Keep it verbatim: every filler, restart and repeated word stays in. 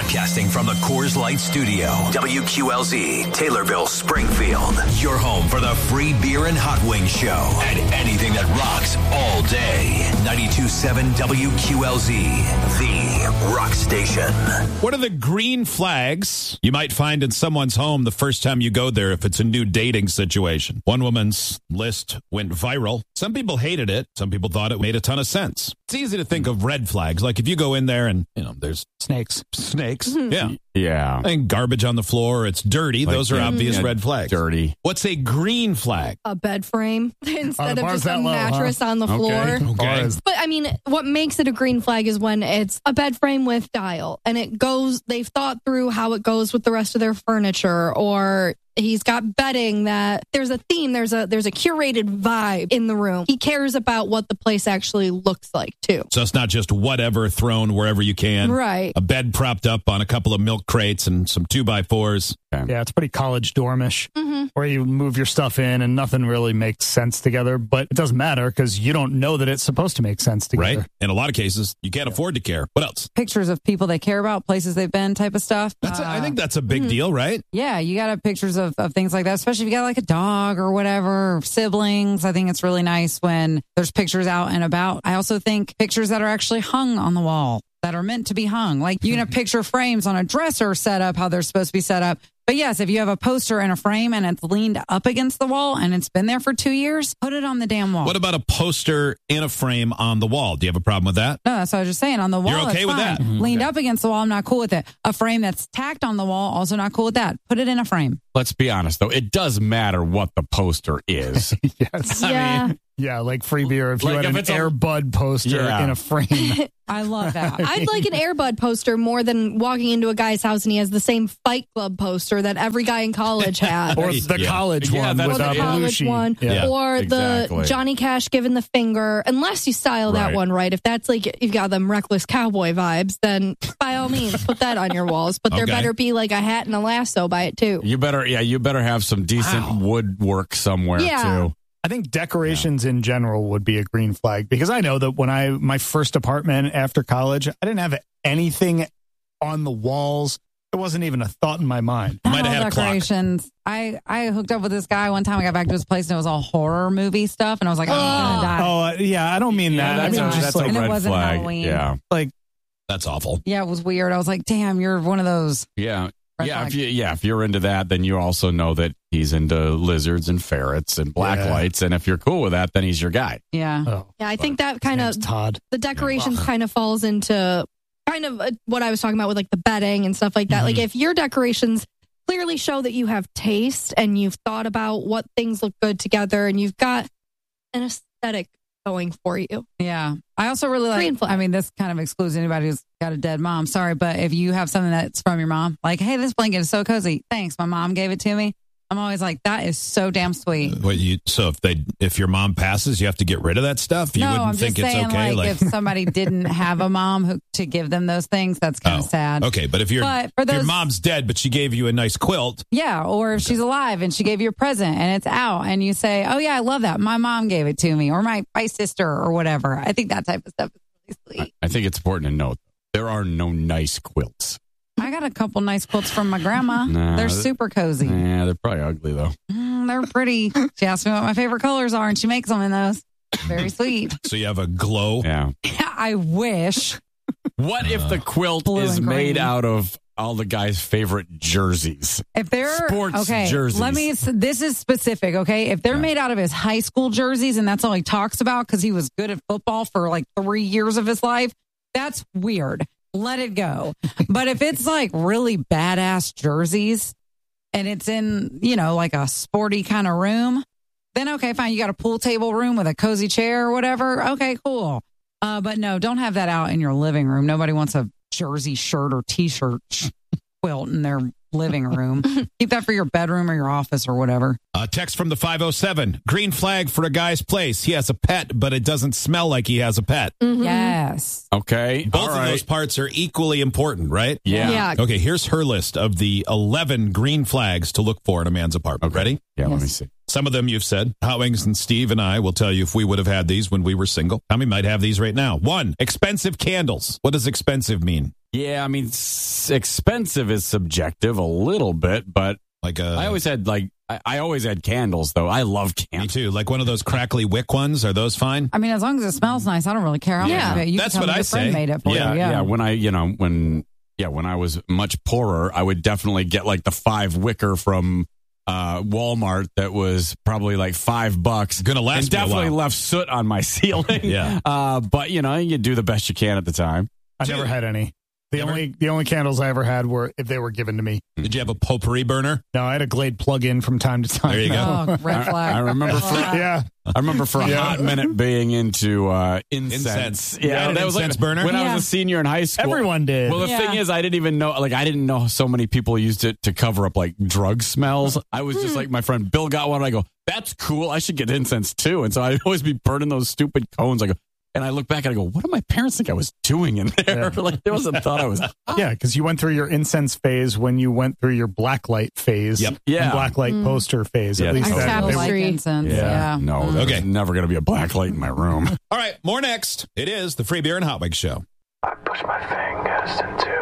Broadcasting from the Coors Light Studio, W Q L Z, Taylorville, Springfield. Your home for the free beer and hot wings show and anything that rocks all day. ninety-two point seven W Q L Z, the rock station. What are the green flags you might find in someone's home the first time you go there if it's a new dating situation? One woman's list went viral. Some people hated it. Some people thought it made a ton of sense. It's easy to think of red flags. Like if you go in there and, you know, there's snakes. Snakes. Yeah. Yeah. And garbage on the floor. It's dirty. Like, Those are yeah, obvious yeah, red flags. Dirty. What's a green flag? A bed frame instead Oh, of just a that low, mattress huh? on the floor. Okay. Okay. But I mean, what makes it a green flag is when it's a bed frame with dial and it goes, they've thought through how it goes with the rest of their furniture, or he's got bedding that there's a theme, there's a there's a curated vibe in the room. He cares about what the place actually looks like too. So it's not just whatever thrown wherever you can. Right. A bed propped up on a couple of milk crates and some two by fours. Yeah, it's pretty college dormish, Mm-hmm. where you move your stuff in and nothing really makes sense together. But it doesn't matter because you don't know that it's supposed to make sense together. Right. In a lot of cases, you can't afford to care. What else? Pictures of people they care about, places they've been, type of stuff. That's a, I Uh, think that's a big Mhm. deal, right? Yeah, you got to have pictures of, of things like that, especially if you got like a dog or whatever, or siblings. I think it's really nice when there's pictures out and about. I also think pictures that are actually hung on the wall that are meant to be hung. Like you can have picture frames on a dresser set up how they're supposed to be set up. But yes, if you have a poster in a frame and it's leaned up against the wall and it's been there for two years, put it on the damn wall. What about a poster in a frame on the wall? Do you have a problem with that? No, that's what I was just saying. On the wall, You're okay that's with fine. that? Mhm. Leaned Okay. up against the wall, I'm not cool with it. A frame that's tacked on the wall, also not cool with that. Put it in a frame. Let's be honest, though. It does matter what the poster is. Yes. Yeah. Yeah, like free beer. If you Like had if an it's a- Air Bud poster Yeah. in a frame. I love that. I'd like an Airbud poster more than walking into a guy's house and he has the same Fight Club poster that every guy in college had. Or the Yeah. college Yeah, one that's Or with the uh, yeah. college Belushi. one, Yeah. or exactly. the Johnny Cash giving the finger. Unless you style that Right. one right, if that's like you've got them reckless cowboy vibes, then by all means put that on your walls. But there Okay. better be like a hat and a lasso by it too. You better, yeah, you better have some decent Wow. woodwork somewhere Yeah. too. I think decorations in general would be a green flag because I know that when I my first apartment after college, I didn't have anything on the walls. There wasn't even a thought in my mind. You might Not have all had a clock. decorations. I, I hooked up with this guy one time. I got back to his place and it was all horror movie stuff. And I was like, I'm gonna die. Oh uh, yeah, I don't mean that. I that's mean right. just that's like And a it red wasn't flag. Halloween. Yeah, like That's awful. Yeah, it was weird. I was like, damn, you're one of those. yeah, Red yeah. flag. If you, yeah, if you're into that, then you also know that he's into lizards and ferrets and black Yeah. lights. And if you're cool with that, then he's your guy. Yeah. oh, Yeah, I think that kind name's of Todd. the decorations kind of falls into kind of uh, what I was talking about with like the bedding and stuff like that. Like if your decorations clearly show that you have taste and you've thought about what things look good together and you've got an aesthetic going for you. Yeah. I also really Green like, flag. I mean, this kind of excludes anybody who's got a dead mom. Sorry, but if you have something that's from your mom, like, hey, this blanket is so cozy. Thanks. My mom gave it to me. I'm always like, that is so damn sweet. What you so if they if your mom passes, you have to get rid of that stuff. You no, wouldn't I'm think just it's saying, okay. like, if somebody didn't have a mom who to give them those things, that's kind of Oh, sad. okay, but if your But for if your those- mom's dead, but she gave you a nice quilt, Yeah, or if she's alive and she gave you a present and it's out and you say, oh, yeah, I love that. My mom gave it to me or my, my sister or whatever. I think that type of stuff is really sweet. I think it's important to note there are no nice quilts. I got a couple nice quilts from my grandma. Nah, They're th- super cozy. Yeah, they're probably ugly though. Mm, they're pretty. She asked me what my favorite colors are and she makes them in those. Very sweet. so you have a glow. Yeah. I wish. What if the quilt Blue is and made green. out of all the guys' favorite jerseys? If they're Sports okay, jerseys. let me. This is specific. Okay, if they're Yeah. made out of his high school jerseys and that's all he talks about because he was good at football for like three years of his life, that's weird. Let it go. But if it's like really badass jerseys and it's in, you know, like a sporty kind of room, then okay, fine. You got a pool table room with a cozy chair or whatever. Okay, cool. Uh, but no, don't have that out in your living room. Nobody wants a jersey shirt or t-shirt quilt in their living room. Keep that for your bedroom or your office or whatever. A text from the five oh seven. Green flag for a guy's place. He has a pet, but it doesn't smell like he has a pet. Mhm. Yes. Okay. Both all of right. those parts are equally important, right? Yeah. Yeah. Okay, here's her list of the eleven green flags to look for in a man's apartment. Okay. Ready? Yeah, let me Yes. see. Some of them you've said. Hot Wings and Steve and I will tell you if we would have had these when we were single. Tommy might have these right now. One, expensive candles. What does expensive mean? Yeah, I mean, s- expensive is subjective a little bit, but Like a, I always had like I, I always had candles though. I love me candles. too. Like one of those crackly wick ones. Are those fine? I mean, as long as it smells nice, I don't really care how Yeah. much of it. You That's can tell what me I your friend say. made it for Yeah, you. yeah, Yeah. When I, you know, when yeah, when I was much poorer, I would definitely get like the five wicker from uh, Walmart that was probably like five bucks. Gonna last and me a definitely while. left soot on my ceiling. Yeah. uh, but you know, you do the best you can at the time. I never had any. The Never? only the only candles I ever had were if they were given to me. Did you have a potpourri burner? No, I had a Glade plug-in from time to time. There you go. Oh, red flag. I remember for Yeah. I remember for a Yeah. hot minute being into uh, incense. Incense. Yeah, You had an that was incense like burner? when I Yeah. was a senior in high school. Everyone did. Well, the Yeah. thing is, I didn't even know. Like, I didn't know so many people used it to cover up like drug smells. I was just like, my friend Bill got one. And I go, that's cool. I should get incense too. And so I'd always be burning those stupid cones. I go, and I look back and I go, what do my parents think I was doing in there? Yeah. Like, they must have thought I was. Yeah, because you went through your incense phase when you went through your blacklight phase. Yep. Yeah. And blacklight poster phase. Yeah, At least totally. that, I they- like Tapestry. incense. Yeah. Yeah. No, there's Okay. never going to be a black light in my room. All right, more next. It is the Free Beer and Hot Wings Show. I push my fingers into